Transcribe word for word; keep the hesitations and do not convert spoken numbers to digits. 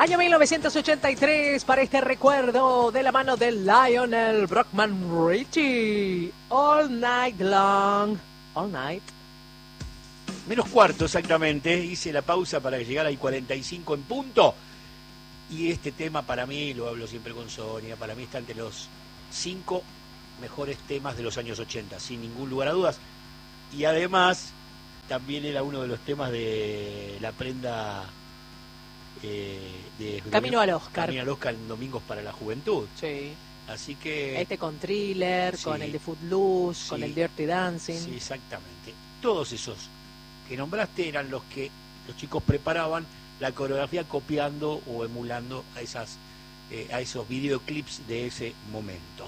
Año mil novecientos ochenta y tres para este recuerdo de la mano de Lionel Brockman Richie. All Night Long. All Night. Menos cuarto exactamente, hice la pausa para que llegara al cuarenta y cinco en punto. Y este tema para mí, lo hablo siempre con Sonia, para mí está entre los cinco mejores temas de los años ochenta, sin ningún lugar a dudas. Y además, también era uno de los temas de la prenda eh, de Camino al Oscar. Camino al Oscar en Domingos para la Juventud. Sí. Así que... Este con Thriller, sí, con el de Footloose, sí, con el Dirty Dancing. Sí, exactamente. Todos esos que nombraste eran los que los chicos preparaban la coreografía copiando o emulando a esas eh, a esos videoclips de ese momento.